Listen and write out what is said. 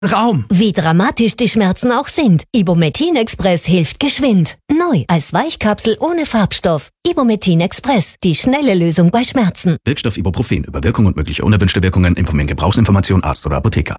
Raum. Wie dramatisch die Schmerzen auch sind, Ibumetin Express hilft geschwind. Neu als Weichkapsel ohne Farbstoff. Ibumetin Express, die schnelle Lösung bei Schmerzen. Wirkstoff Ibuprofen. Über Wirkung und mögliche unerwünschte Wirkungen informieren Gebrauchsinformation Arzt oder Apotheker.